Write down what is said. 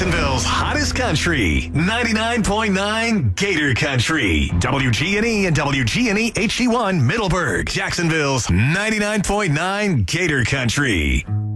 Jacksonville's hottest country, 99.9 Gator Country. WGNE and WGNE HD1 Middleburg, Jacksonville's 99.9 Gator Country.